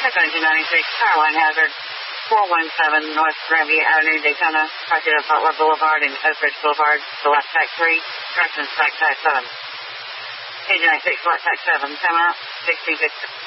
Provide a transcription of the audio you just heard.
Check engine 96, Powerline hazard, 417 North Granby Avenue, Daytona, parking of Butler Boulevard and Oak Ridge Boulevard, the left tack 3, directions tack 7. Engine 96, left tack 7, time out, 1650.